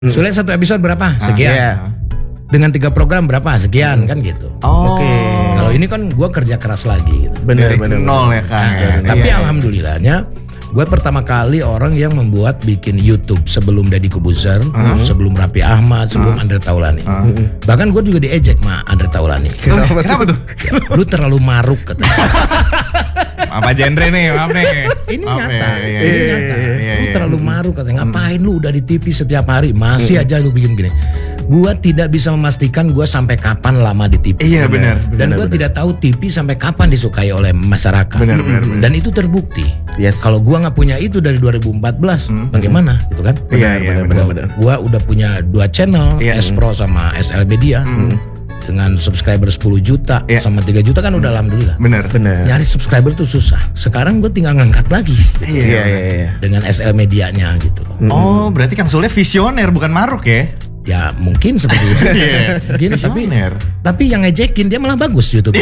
Sule satu episode berapa? Sekian. Iya. Dengan 3 program berapa? Sekian kan gitu. Oke. Kalau ini kan gue kerja keras lagi gitu. Bener. Nol ya kan. Tapi alhamdulillahnya gue pertama kali orang yang membuat bikin YouTube sebelum Deddy Corbuzier, sebelum Raffi Ahmad, sebelum Andre Taulany. Bahkan gue juga diejek sama Andre Taulany. Kenapa tuh? Lu terlalu maruk katanya. Apa genre nih? Maaf nih. Ini Maaf nyata. ya, iya, Ini iya, nyata. iya, Lu iya. terlalu maruk katanya. Ngapain lu udah di TV setiap hari masih aja lu bikin gini. Gua tidak bisa memastikan gua sampai kapan lama di TV. Iya benar. Dan gue tidak tahu TV sampai kapan disukai oleh masyarakat. Benar. Dan itu terbukti. Yes. Kalau gua nggak punya itu dari 2014, bagaimana gitu kan? Iya, benar. Gua udah punya 2 channel, Iya. S Pro sama SL Media. Dengan subscriber 10 juta Iya. sama 3 juta kan udah alhamdulillah. Benar. Nyari subscriber tuh susah. Sekarang gue tinggal ngangkat lagi Iya. dengan SL Medianya gitu. Oh, berarti Kang Sule visioner bukan maruk ya? Ya mungkin seperti itu. Iya. Mungkin, Visioner. tapi yang ngejekin dia malah bagus YouTube.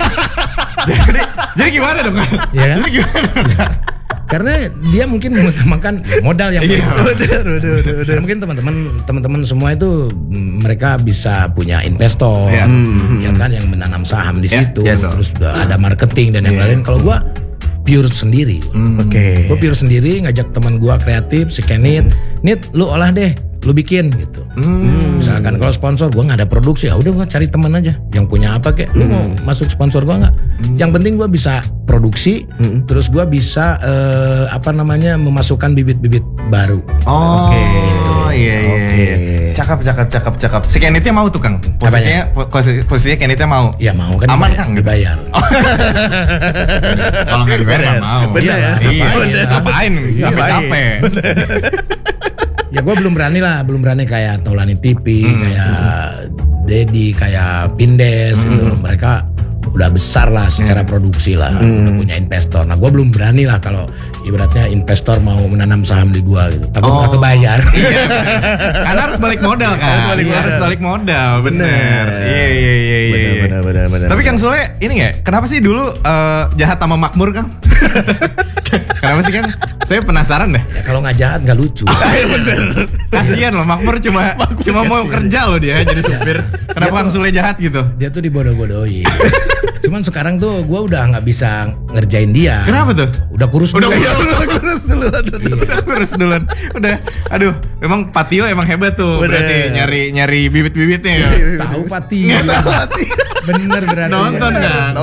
Jadi gimana dong? Iya kan? Jadi gimana? Karena dia mungkin mengutamakan modal yang Iya. Karena mungkin teman-teman semua itu mereka bisa punya investor, Iya. ya kan, yang menanam saham di Iya, situ, yes. terus udah ada marketing dan yang lain. Kalau gua pure sendiri, Oke. gue pure sendiri ngajak teman gua kreatif, si Kenit, Nit, lu olah deh, lu bikin gitu. Misalkan kalau sponsor gua nggak ada produksi, ya udah gua cari teman aja yang punya apa kek, lu mau masuk sponsor gua nggak? Yang penting gua bisa produksi, terus gua bisa memasukkan bibit-bibit baru. Oh, Gitu. iya. Cakep. Si Kenitnya mau tuh Kang. Posisinya Kenitnya mau. Ya mau kan Aman, dibayar, Kang? dibayar. Kalau nggak dibayar nggak mau. Bener. Iya. Bener. Ngapain? Capek. Ya gue belum berani kayak Taulany TV, kayak Deddy, kayak Pindes itu. Mereka udah besar lah secara produksi lah, udah punya investor. Nah gue belum berani lah kalau ibaratnya investor mau menanam saham di gue gitu. Takut nggak kebayar. Iya. Karena harus balik modal kan. Harus balik modal. Bener. Iya. Benar. Tapi Kang Sule ini nggak? Kenapa sih dulu jahat sama makmur Kang? Kenapa sih Kang? Saya penasaran deh. Ya, kalau nggak jahat nggak lucu. Kasian loh makmur cuma mau kerja loh dia jadi supir. Kenapa Kang Sule jahat gitu? Dia tuh dibodoh-bodohin. Cuman sekarang tuh gue udah nggak bisa ngerjain dia. Kenapa tuh? Udah kurus Udah dulu. kurus duluan. Udah. Aduh, memang Patio emang hebat tuh. Berarti nyari bibit-bibitnya ya. Tahu Pati. Bener berarti. Nonton kan?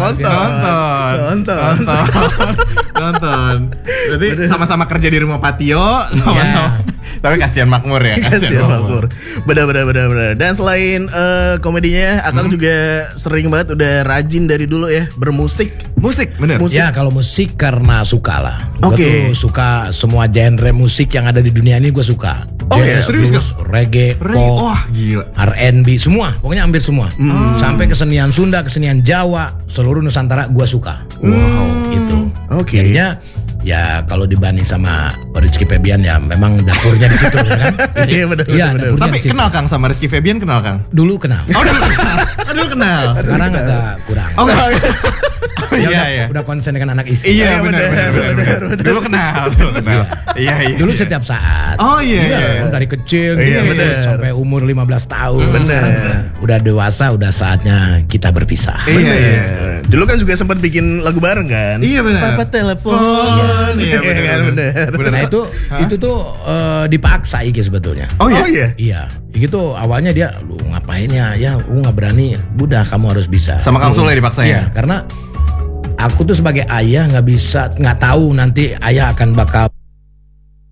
Nonton. Berarti sama-sama kerja di rumah Patio, sama-sama. Tapi kasihan makmur ya. Kasihan makmur. Benar. Dan selain komedinya, Akang juga sering banget udah rajin dari dulu ya bermusik. Musik, bener. Ya kalau musik karena suka lah. Gue Oke. tuh suka semua genre musik yang ada di dunia ini gue suka. Oh, iya, serius, blues, reggae, pop, Wah, gila. R&B, semua. Pokoknya hampir semua. Sampai kesenian Sunda, kesenian Jawa, seluruh Nusantara gue suka. Wow, gitu. Oke. Jadinya ya kalau dibanding sama Rizky Febian ya memang dapurnya di situ ya kan. Iya, benar. Dapurnya Tapi di situ. kenal Kang sama Rizky Febian kenal Kang? Dulu kenal. Oh, dulu kenal. Sekarang agak kurang. Oh, Ya iya. udah konsen dengan anak istri. Iya, benar. Dulu kenal. Iya. Dulu setiap saat. Oh, iya. Dari kecil Iya, gitu, bener. sampai umur 15 tahun. Bener. Sekarang udah dewasa, udah saatnya kita berpisah. Iya. Dulu kan juga sempat bikin lagu bareng kan? Iya, benar. Papa telepon. Iya, benar. Nah itu tuh dipaksa Iki sebetulnya. Oh iya. Iya, gitu awalnya dia lu ngapain ya lu nggak berani, udah kamu harus bisa. Sama Kang Sule dipaksain. Iya, karena aku tuh sebagai ayah nggak tahu nanti ayah akan bakal